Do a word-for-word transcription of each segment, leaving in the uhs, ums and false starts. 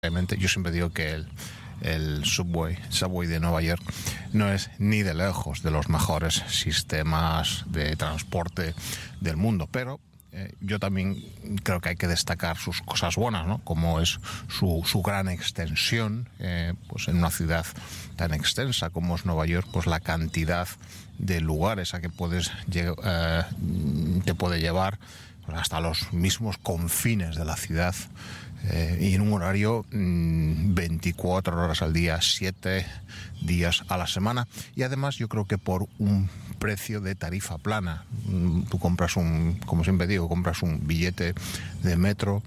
realmente yo siempre digo que el, el subway, subway de Nueva York no es ni de lejos de los mejores sistemas de transporte del mundo, pero eh, yo también creo que hay que destacar sus cosas buenas, ¿no? Como es su, su gran extensión, eh, pues en una ciudad tan extensa como es Nueva York, pues la cantidad de lugares a que puedes eh, te puede llevar pues hasta los mismos confines de la ciudad. Eh, y en un horario mmm, veinticuatro horas al día, siete días a la semana, y además yo creo que por un precio de tarifa plana. Mm, tú compras un, como siempre digo, compras un billete de metro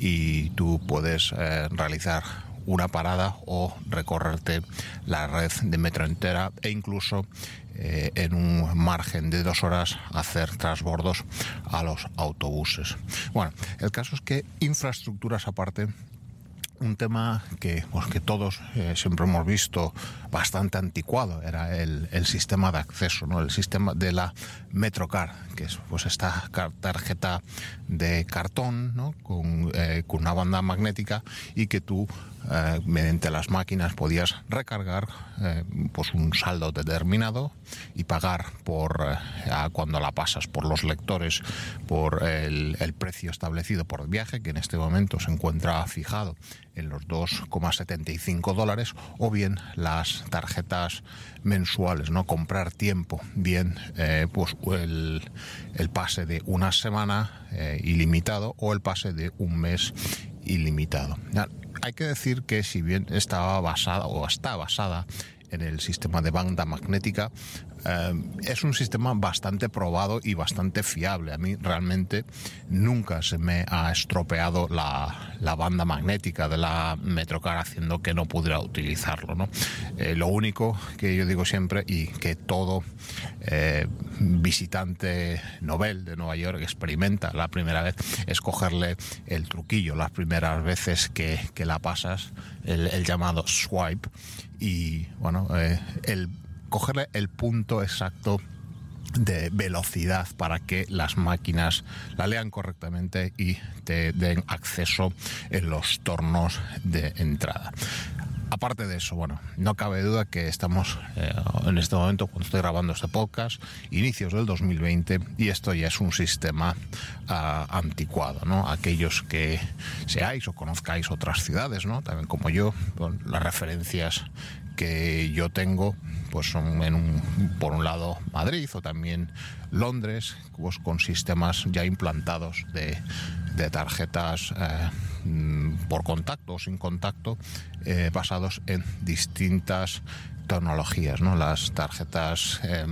y tú puedes eh, realizar una parada o recorrerte la red de metro entera e incluso eh, en un margen de dos horas hacer transbordos a los autobuses. Bueno, el caso es que infraestructuras aparte, un tema que, pues, que todos eh, siempre hemos visto bastante anticuado era el, el sistema de acceso, ¿no? El sistema de la Metrocard, que es pues esta tarjeta de cartón, ¿no? con, eh, con una banda magnética y que tú eh, mediante las máquinas podías recargar eh, pues un saldo determinado y pagar por eh, cuando la pasas por los lectores por el, el precio establecido por viaje, que en este momento se encuentra fijado en los dos coma setenta y cinco dólares, o bien las tarjetas mensuales, ¿no? Comprar tiempo, bien eh, pues el, el pase de una semana eh, ilimitado o el pase de un mes ilimitado. Ya, hay que decir que si bien estaba basada o está basada en el sistema de banda magnética, eh, es un sistema bastante probado y bastante fiable. A mí realmente nunca se me ha estropeado la, la banda magnética de la Metrocard haciendo que no pudiera utilizarlo, ¿no? Eh, lo único que yo digo siempre y que todo eh, visitante novel de Nueva York experimenta la primera vez es cogerle el truquillo las primeras veces que, que la pasas, el, el llamado swipe, y bueno, eh, el cogerle el punto exacto de velocidad para que las máquinas la lean correctamente y te den acceso en los tornos de entrada. Aparte de eso, bueno, no cabe duda que estamos eh, en este momento, cuando estoy grabando este podcast, inicios del dos mil veinte, y esto ya es un sistema uh, anticuado, ¿no? Aquellos que seáis o conozcáis otras ciudades, ¿no? También como yo, bueno, las referencias que yo tengo pues son en un, por un lado Madrid o también Londres, pues con sistemas ya implantados de, de tarjetas eh, por contacto o sin contacto, eh, basados en distintas tecnologías, ¿no? Las tarjetas, eh,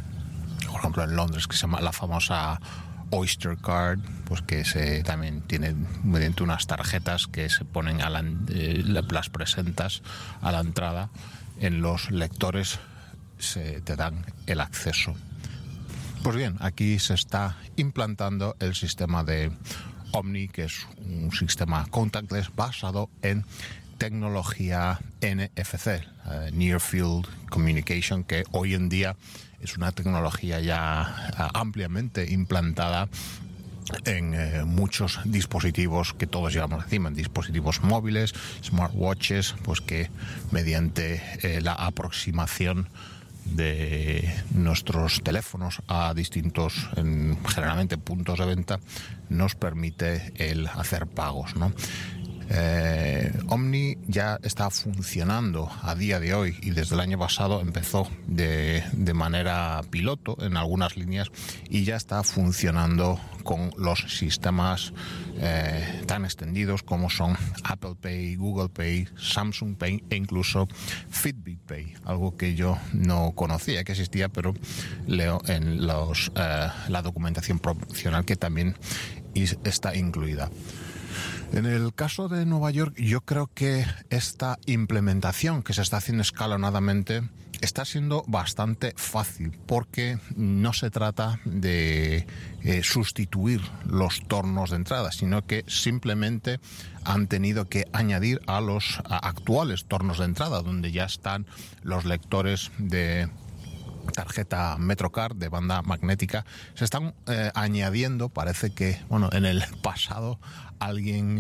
por ejemplo en Londres, que se llama la famosa Oyster Card, pues que se también tiene mediante unas tarjetas que se ponen a la, eh, las presentas a la entrada, en los lectores se te dan el acceso. Pues bien, aquí se está implantando el sistema de Omni, que es un sistema contactless basado en tecnología N F C, uh, Near Field Communication, que hoy en día es una tecnología ya uh, ampliamente implantada en eh, muchos dispositivos que todos llevamos encima, en dispositivos móviles, smartwatches, pues que mediante eh, la aproximación de nuestros teléfonos a distintos, en, generalmente puntos de venta, nos permite el hacer pagos, ¿no? Eh, Omni ya está funcionando a día de hoy y desde el año pasado empezó de, de manera piloto en algunas líneas y ya está funcionando con los sistemas eh, tan extendidos como son Apple Pay, Google Pay, Samsung Pay e incluso Fitbit Pay, algo que yo no conocía que existía, pero leo en los, eh, la documentación promocional que también está incluida. En el caso de Nueva York, yo creo que esta implementación que se está haciendo escalonadamente está siendo bastante fácil, porque no se trata de eh, sustituir los tornos de entrada, sino que simplemente han tenido que añadir a los a actuales tornos de entrada, donde ya están los lectores de tarjeta Metrocard de banda magnética. Se están eh, añadiendo, parece que, bueno, en el pasado alguien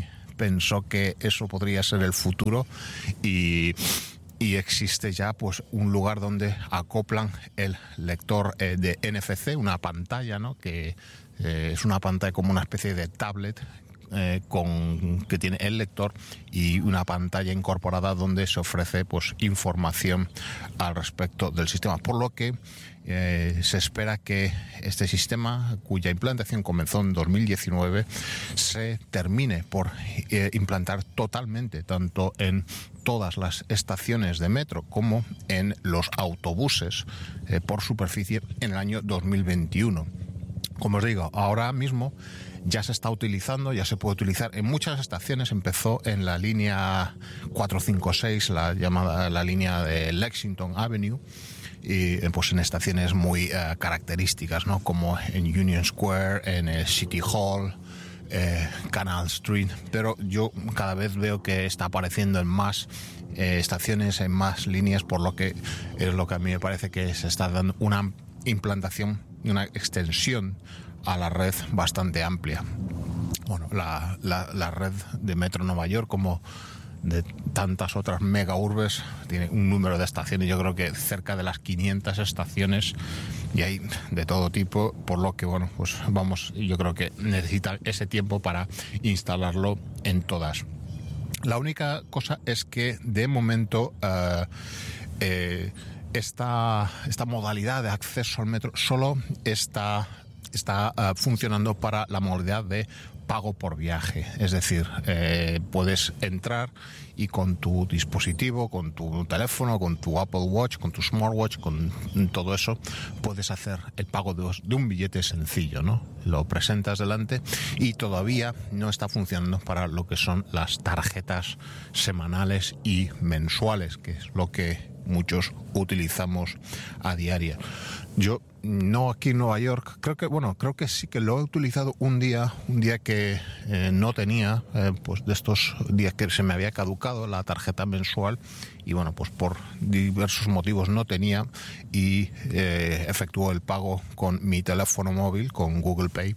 pensó que eso podría ser el futuro y, y existe ya pues un lugar donde acoplan el lector eh, de N F C, una pantalla, ¿no? que eh, es una pantalla como una especie de tablet eh, con, que tiene el lector y una pantalla incorporada donde se ofrece pues información al respecto del sistema, por lo que Eh, se espera que este sistema, cuya implantación comenzó en dos mil diecinueve, se termine por eh, implantar totalmente, tanto en todas las estaciones de metro como en los autobuses eh, por superficie en el año dos mil veintiuno. Como os digo, ahora mismo ya se está utilizando, ya se puede utilizar en muchas estaciones. Empezó en la línea cuatrocientos cincuenta y seis, la llamada la línea de Lexington Avenue, y pues en estaciones muy uh, características, ¿no? Como en Union Square, en el City Hall, eh, Canal Street, pero yo cada vez veo que está apareciendo en más eh, estaciones, en más líneas, por lo que es lo que a mí me parece que se está dando una implantación y una extensión a la red bastante amplia. Bueno, la, la, la red de Metro Nueva York, como de tantas otras mega urbes, tiene un número de estaciones, yo creo que cerca de las quinientas estaciones, y hay de todo tipo, por lo que bueno, pues vamos, yo creo que necesita ese tiempo para instalarlo en todas. La única cosa es que de momento uh, eh, esta, esta modalidad de acceso al metro solo está, está uh, funcionando para la modalidad de pago por viaje, es decir, eh, puedes entrar y con tu dispositivo, con tu teléfono, con tu Apple Watch, con tu smartwatch, con todo eso, puedes hacer el pago de, de un billete sencillo, ¿no? Lo presentas delante y todavía no está funcionando para lo que son las tarjetas semanales y mensuales, que es lo que muchos utilizamos a diario. Yo no aquí en Nueva York, creo que bueno, creo que sí que lo he utilizado un día, un día que eh, no tenía, eh, pues de estos días que se me había caducado la tarjeta mensual y bueno, pues por diversos motivos no tenía y eh, efectuó el pago con mi teléfono móvil, con Google Pay.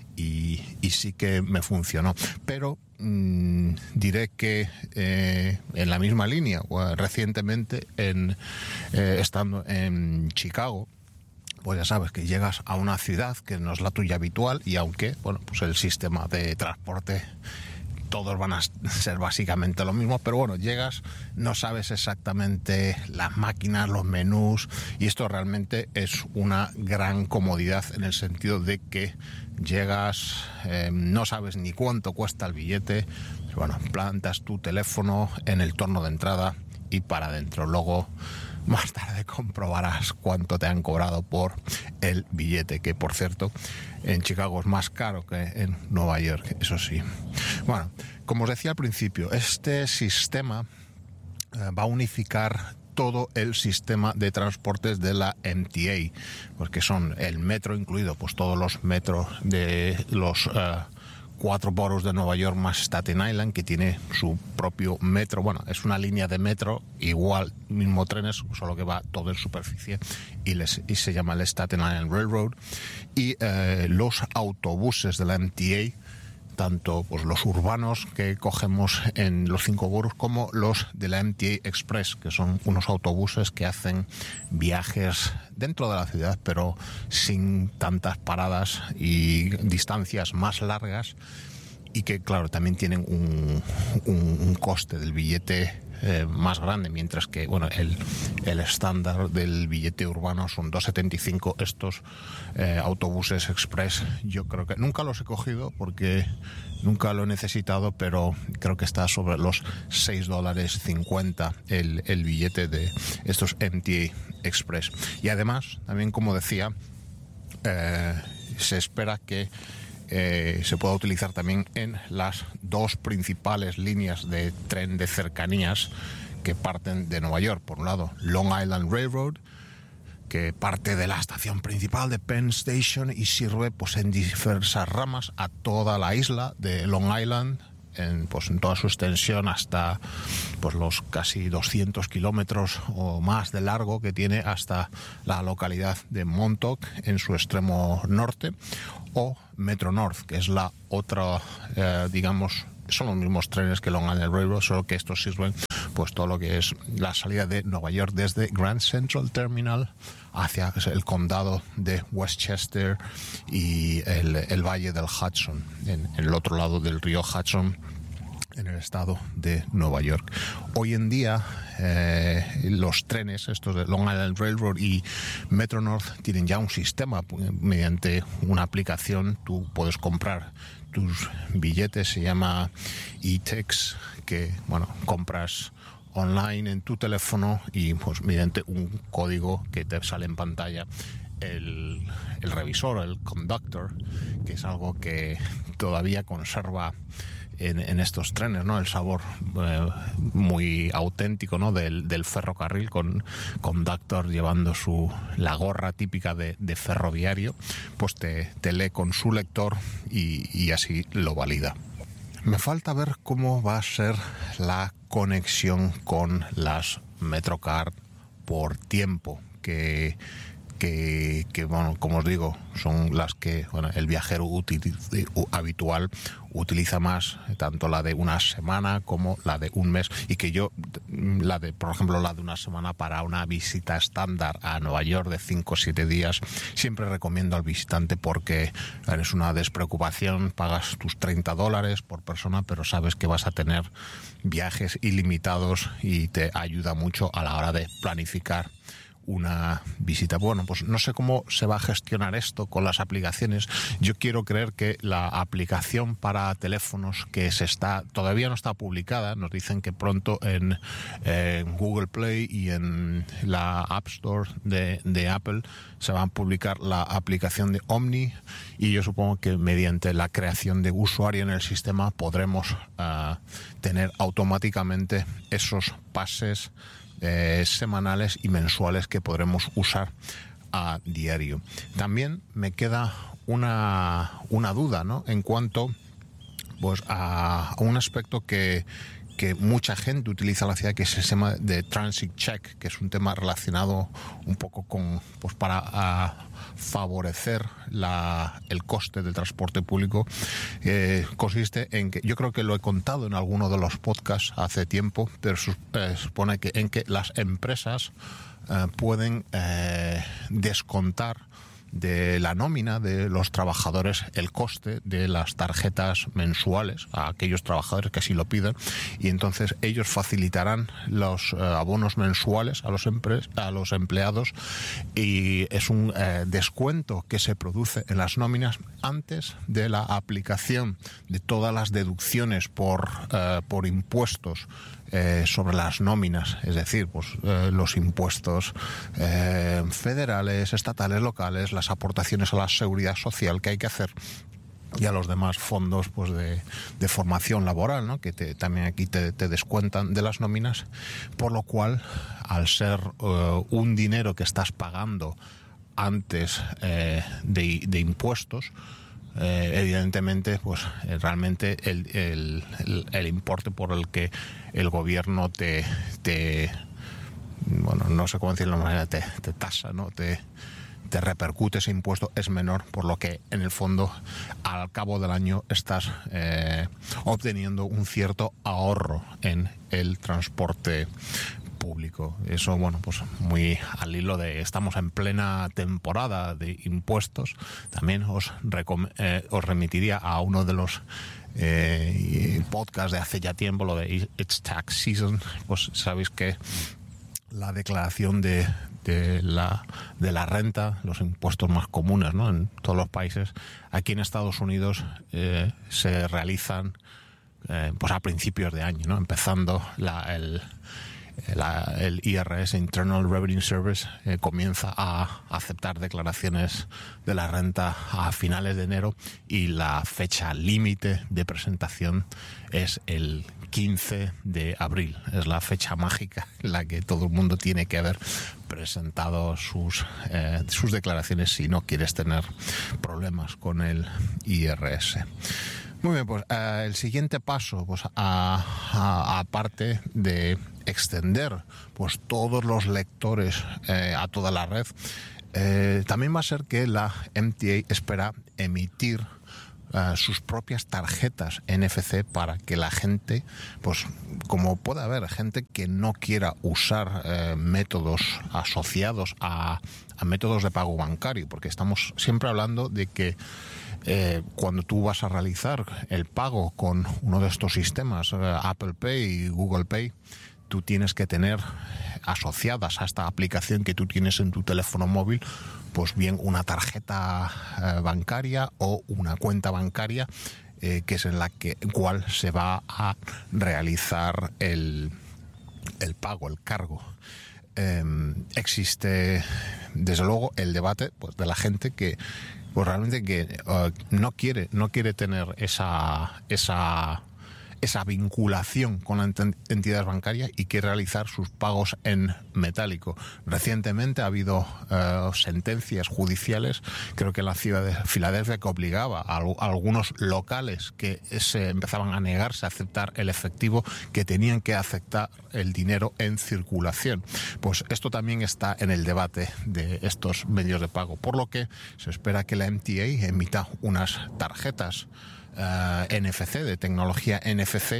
Y, y sí que me funcionó, pero mmm, diré que eh, en la misma línea, bueno, recientemente en, eh, estando en Chicago, pues ya sabes que llegas a una ciudad que no es la tuya habitual y aunque bueno, pues el sistema de transporte todos van a ser básicamente lo mismo, pero bueno, llegas, no sabes exactamente las máquinas, los menús, y esto realmente es una gran comodidad en el sentido de que llegas, eh, no sabes ni cuánto cuesta el billete, bueno, plantas tu teléfono en el torno de entrada y para adentro. Luego más tarde comprobarás cuánto te han cobrado por el billete, que por cierto en Chicago es más caro que en Nueva York, eso sí. Bueno, como os decía al principio, este sistema eh, va a unificar todo el sistema de transportes de la M T A, porque son el metro incluido, pues todos los metros de los uh, cuatro boroughs de Nueva York más Staten Island, que tiene su propio metro. Bueno, es una línea de metro, igual, mismo trenes, solo que va todo en superficie y, les, y se llama el Staten Island Railroad. Y eh, los autobuses de la M T A, tanto pues los urbanos que cogemos en los cinco boroughs como los de la M T A Express, que son unos autobuses que hacen viajes dentro de la ciudad, pero sin tantas paradas y distancias más largas, y que claro, también tienen un, un, un coste del billete eh, más grande, mientras que bueno, el, el estándar del billete urbano son dos setenta y cinco. Estos eh, autobuses express, yo creo que nunca los he cogido porque nunca lo he necesitado, pero creo que está sobre los seis dólares cincuenta el, el billete de estos M T A Express. Y además, también como decía, eh, se espera que Eh, se pueda utilizar también en las dos principales líneas de tren de cercanías que parten de Nueva York. Por un lado, Long Island Railroad, que parte de la estación principal de Penn Station y sirve pues en diversas ramas a toda la isla de Long Island, en, pues, en toda su extensión hasta pues los casi doscientos kilómetros o más de largo que tiene hasta la localidad de Montauk en su extremo norte, o Metro North, que es la otra, eh, digamos, son los mismos trenes que Long Island Railroad, solo que estos sirven pues todo lo que es la salida de Nueva York desde Grand Central Terminal hacia el condado de Westchester y el, el valle del Hudson, en, en el otro lado del río Hudson, en el estado de Nueva York. Hoy en día eh, los trenes, estos de Long Island Railroad y Metro North, tienen ya un sistema mediante una aplicación. Tú puedes comprar tus billetes, se llama E-Tix, que bueno, compras online en tu teléfono y pues mediante un código que te sale en pantalla el, el revisor, el conductor, que es algo que todavía conserva En, en estos trenes, ¿no? El sabor eh, muy auténtico, ¿no? Del, del ferrocarril, con conductor llevando su la gorra típica de, de ferroviario, pues te, te lee con su lector y, y así lo valida. Me falta ver cómo va a ser la conexión con las Metrocard por tiempo, que Que, que, bueno, como os digo, son las que bueno, el viajero util, habitual utiliza más, tanto la de una semana como la de un mes, y que yo, la de, por ejemplo, la de una semana para una visita estándar a Nueva York de cinco o siete días, siempre recomiendo al visitante porque es una despreocupación, pagas tus treinta dólares por persona, pero sabes que vas a tener viajes ilimitados y te ayuda mucho a la hora de planificar una visita. Bueno, pues no sé cómo se va a gestionar esto con las aplicaciones. Yo quiero creer que la aplicación para teléfonos que se está todavía no está publicada, nos dicen que pronto en eh, Google Play y en la App Store de, de Apple se va a publicar la aplicación de Omni, y yo supongo que mediante la creación de usuario en el sistema podremos uh, tener automáticamente esos pases Eh, semanales y mensuales que podremos usar a diario. También me queda una, una duda, ¿no? En cuanto pues a, a un aspecto que que mucha gente utiliza en la ciudad, que es el sistema de Transit Check, que es un tema relacionado un poco con, pues para a, favorecer la, el coste del transporte público. Eh, consiste en que, yo creo que lo he contado en alguno de los podcasts hace tiempo, pero sus, eh, supone que en que las empresas eh, pueden eh, descontar de la nómina de los trabajadores el coste de las tarjetas mensuales a aquellos trabajadores que así lo pidan, y entonces ellos facilitarán los eh, abonos mensuales a los empre- a los empleados, y es un eh, descuento que se produce en las nóminas antes de la aplicación de todas las deducciones por eh, por impuestos Eh, sobre las nóminas, es decir, pues eh, los impuestos eh, federales, estatales, locales, las aportaciones a la seguridad social que hay que hacer, y a los demás fondos pues de, de formación laboral, ¿no? Que te, también aquí te, te descuentan de las nóminas, por lo cual, al ser eh, un dinero que estás pagando antes eh, de, de impuestos, Eh, evidentemente pues eh, realmente el, el, el, el importe por el que el gobierno te, te bueno, no sé cómo decirlo, te, te tasa, ¿no? te, te repercute ese impuesto es menor, por lo que en el fondo al cabo del año estás eh, obteniendo un cierto ahorro en el transporte público. Eso, bueno, pues muy al hilo de estamos en plena temporada de impuestos. También os, recom- eh, os remitiría a uno de los eh, podcasts de hace ya tiempo, lo de It's Tax Season. Pues sabéis que la declaración de, de, la, de la renta, los impuestos más comunes, ¿no? En todos los países, aquí en Estados Unidos eh, se realizan eh, pues a principios de año, ¿no? Empezando la, el La, el I R S, Internal Revenue Service, eh, comienza a aceptar declaraciones de la renta a finales de enero, y la fecha límite de presentación es el quince de abril. Es la fecha mágica en la que todo el mundo tiene que haber presentado sus, eh, sus declaraciones si no quieres tener problemas con el I R S. Muy bien, pues uh, el siguiente paso, pues aparte de extender pues todos los lectores eh, a toda la red, eh, también va a ser que la M T A espera emitir uh, sus propias tarjetas N F C para que la gente, pues como puede haber gente que no quiera usar eh, métodos asociados a, a métodos de pago bancario, porque estamos siempre hablando de que Eh, cuando tú vas a realizar el pago con uno de estos sistemas, eh, Apple Pay y Google Pay, tú tienes que tener asociadas a esta aplicación que tú tienes en tu teléfono móvil, pues bien una tarjeta eh, bancaria o una cuenta bancaria, eh, que es en la que cual se va a realizar el, el pago, el cargo. Eh, existe, desde luego, el debate, pues, de la gente que pues realmente que uh, no quiere no quiere tener esa esa esa vinculación con las entidades bancarias y quiere realizar sus pagos en metálico. Recientemente ha habido uh, sentencias judiciales, creo que en la ciudad de Filadelfia, que obligaba a, a algunos locales que se empezaban a negarse a aceptar el efectivo, que tenían que aceptar el dinero en circulación. Pues esto también está en el debate de estos medios de pago, por lo que se espera que la M T A emita unas tarjetas Uh, N F C, de tecnología N F C,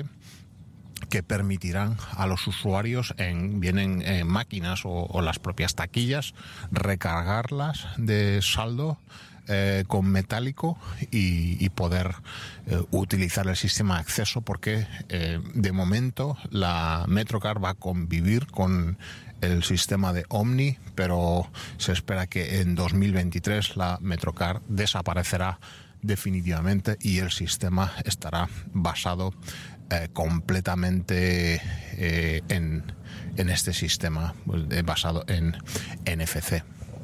que permitirán a los usuarios en bien en, en máquinas o, o las propias taquillas recargarlas de saldo eh, con metálico y, y poder eh, utilizar el sistema de acceso, porque eh, de momento la MetroCard va a convivir con el sistema de Omni, pero se espera que en dos mil veintitrés la MetroCard desaparecerá definitivamente y el sistema estará basado eh, completamente eh, en, en este sistema eh, basado en N F C.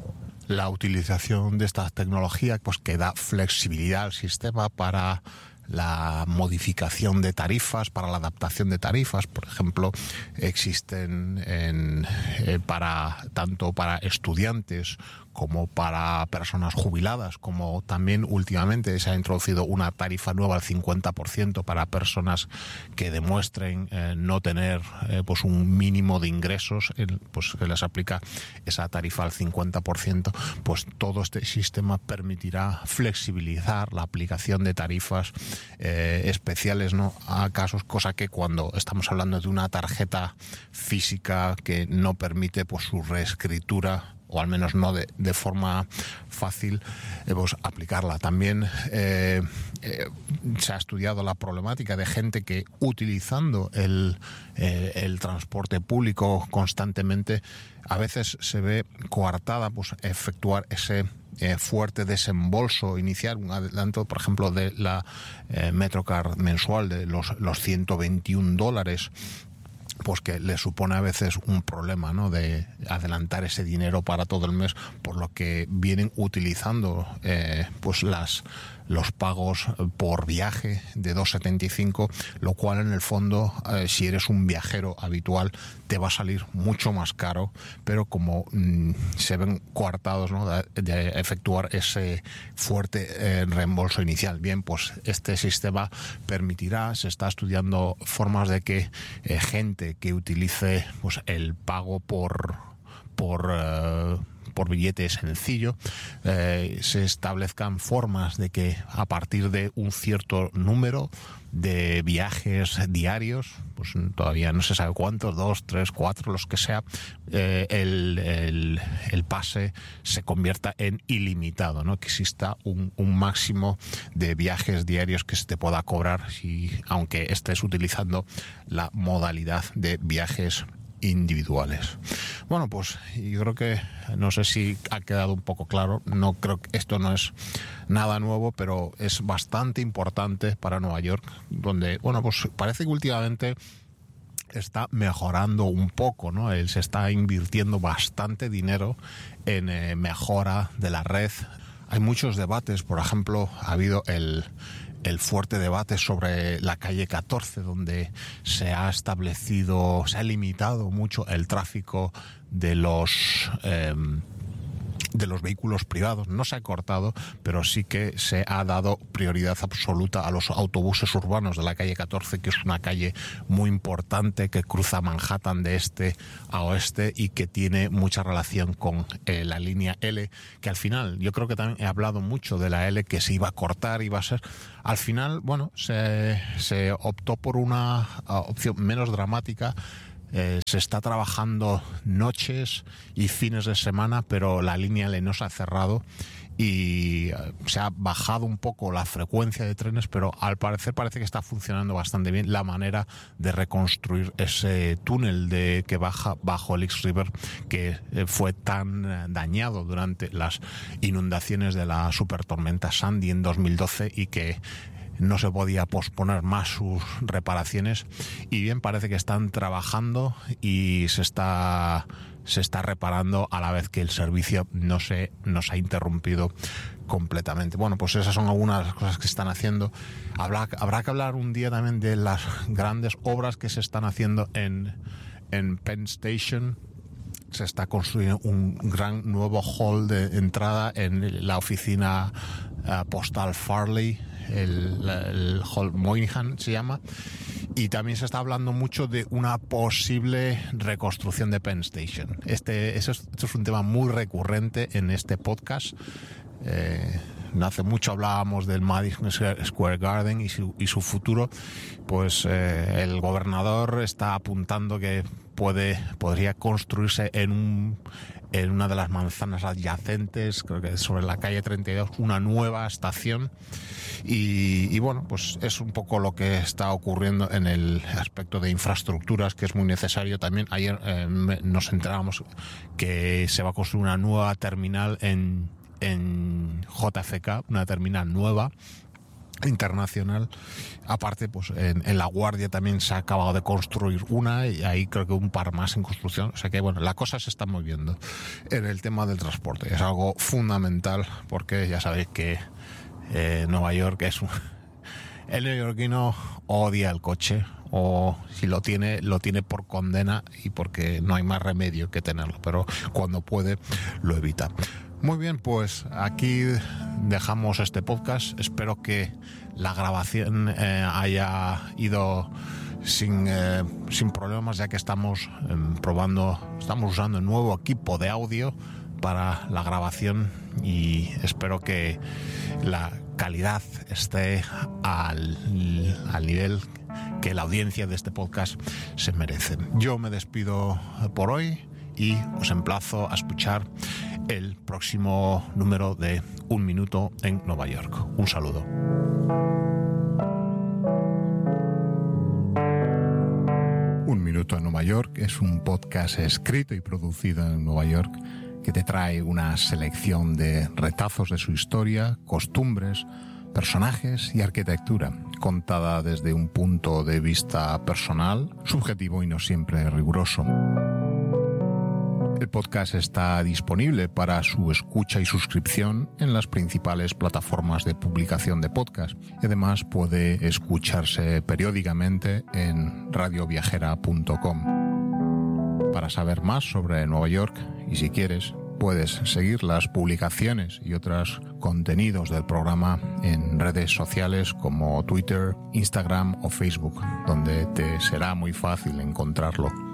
La utilización de esta tecnología, pues, que da flexibilidad al sistema para la modificación de tarifas, para la adaptación de tarifas. Por ejemplo, existen en, eh, para tanto para estudiantes como para personas jubiladas, como también últimamente se ha introducido una tarifa nueva al cincuenta por ciento para personas que demuestren eh, no tener eh, pues un mínimo de ingresos, eh, pues se les aplica esa tarifa al cincuenta por ciento. Pues todo este sistema permitirá flexibilizar la aplicación de tarifas eh, especiales, ¿no?, a casos, cosa que cuando estamos hablando de una tarjeta física que no permite pues su reescritura, o al menos no de, de forma fácil, eh, pues aplicarla. También eh, eh, se ha estudiado la problemática de gente que, utilizando el, eh, el transporte público constantemente, a veces se ve coartada pues efectuar ese eh, fuerte desembolso inicial, un adelanto, por ejemplo, de la eh, MetroCard mensual de los, los ciento veintiún dólares, pues que le supone a veces un problema, ¿no?, de adelantar ese dinero para todo el mes, por lo que vienen utilizando eh, pues las los pagos por viaje de dos setenta y cinco, lo cual en el fondo, eh, si eres un viajero habitual, te va a salir mucho más caro, pero como mmm, se ven coartados, ¿no?, de, de efectuar ese fuerte eh, reembolso inicial. Bien, pues este sistema permitirá, se está estudiando formas de que eh, gente que utilice pues el pago por por uh, por billete sencillo, eh, se establezcan formas de que a partir de un cierto número de viajes diarios, pues todavía no se sabe cuántos, dos, tres, cuatro, los que sea, eh, el, el, el pase se convierta en ilimitado, ¿no?, que exista un, un máximo de viajes diarios que se te pueda cobrar, si, aunque estés utilizando la modalidad de viajes individuales. Bueno, pues yo creo que, no sé si ha quedado un poco claro, no creo que esto no es nada nuevo, pero es bastante importante para Nueva York, donde, bueno, pues parece que últimamente está mejorando un poco, ¿no? Él se está invirtiendo bastante dinero en eh, mejora de la red. Hay muchos debates, por ejemplo, ha habido el el fuerte debate sobre la calle catorce, donde se ha establecido, se ha limitado mucho el tráfico de los eh, de los vehículos privados. No se ha cortado, pero sí que se ha dado prioridad absoluta a los autobuses urbanos de la calle catorce, que es una calle muy importante que cruza Manhattan de este a oeste y que tiene mucha relación con eh, la línea L, que al final, yo creo que también he hablado mucho de la L, que se iba a cortar, iba a ser... Al final, bueno, se, se optó por una uh, opción menos dramática. Eh, se está trabajando noches y fines de semana, pero la línea L no se ha cerrado y eh, se ha bajado un poco la frecuencia de trenes, pero al parecer parece que está funcionando bastante bien la manera de reconstruir ese túnel de que baja bajo el East River, que eh, fue tan eh, dañado durante las inundaciones de la supertormenta Sandy en dos mil doce y que no se podía posponer más sus reparaciones, y bien parece que están trabajando y se está se está reparando a la vez que el servicio no se nos ha interrumpido completamente. Bueno, pues esas son algunas de las cosas que están haciendo. Habrá, habrá que hablar un día también de las grandes obras que se están haciendo en, en Penn Station. Se está construyendo un gran nuevo hall de entrada en la oficina uh, postal Farley, el, el hall Moynihan se llama, y también se está hablando mucho de una posible reconstrucción de Penn Station. Este, eso es, esto es un tema muy recurrente en este podcast. Eh, no hace mucho hablábamos del Madison Square Garden y su, y su futuro. Pues eh, el gobernador está apuntando que puede podría construirse en un en una de las manzanas adyacentes, creo que sobre la calle treinta y dos, una nueva estación. Y, y bueno, pues es un poco lo que está ocurriendo en el aspecto de infraestructuras, que es muy necesario. También ayer eh, nos enterábamos que se va a construir una nueva terminal en, en J F K, una terminal nueva internacional. Aparte, pues en, en La Guardia también se ha acabado de construir una, y ahí creo que un par más en construcción. O sea que bueno, la cosa se está moviendo en el tema del transporte. Es algo fundamental, porque ya sabéis que eh, Nueva York es un... el neoyorquino odia el coche, o si lo tiene, lo tiene por condena y porque no hay más remedio que tenerlo, pero cuando puede lo evita. Muy bien, pues aquí dejamos este podcast. Espero que la grabación eh, haya ido sin, eh, sin problemas, ya que estamos eh, probando, estamos usando un nuevo equipo de audio para la grabación, y espero que la calidad esté al, al nivel que la audiencia de este podcast se merece. Yo me despido por hoy y os emplazo a escuchar el próximo número de Un Minuto en Nueva York. Un saludo. Un Minuto en Nueva York es un podcast escrito y producido en Nueva York que te trae una selección de retazos de su historia, costumbres, personajes y arquitectura, contada desde un punto de vista personal, subjetivo y no siempre riguroso. El podcast está disponible para su escucha y suscripción en las principales plataformas de publicación de podcast, y además puede escucharse periódicamente en radio viajera punto com. Para saber más sobre Nueva York, y si quieres, puedes seguir las publicaciones y otros contenidos del programa en redes sociales como Twitter, Instagram o Facebook, donde te será muy fácil encontrarlo.